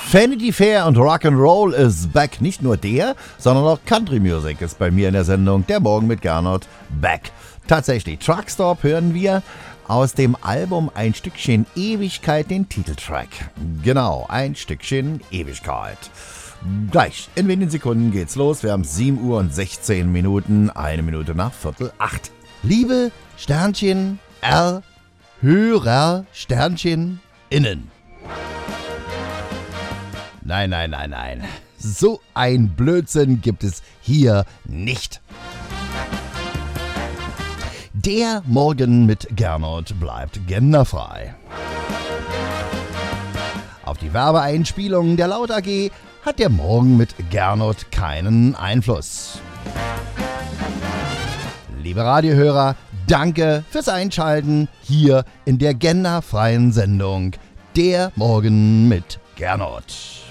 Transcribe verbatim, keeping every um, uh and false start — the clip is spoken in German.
Vanity Fair und Rock'n'Roll ist back. Nicht nur der, sondern auch Country Music ist bei mir in der Sendung Der Morgen mit Gernot back. Tatsächlich, Truckstop hören wir aus dem Album Ein Stückchen Ewigkeit den Titeltrack. Genau, Ein Stückchen Ewigkeit. Gleich, in wenigen Sekunden geht's los. Wir haben sieben Uhr und sechzehn Minuten, eine Minute nach Viertel acht. Liebe Sternchen R, Hörer Sternchen innen. Nein, nein, nein, nein. So ein Blödsinn gibt es hier nicht. Der Morgen mit Gernot bleibt genderfrei. Auf die Werbeeinspielung der Laut A G hat der Morgen mit Gernot keinen Einfluss. Liebe Radiohörer, danke fürs Einschalten hier in der genderfreien Sendung Der Morgen mit Gernot.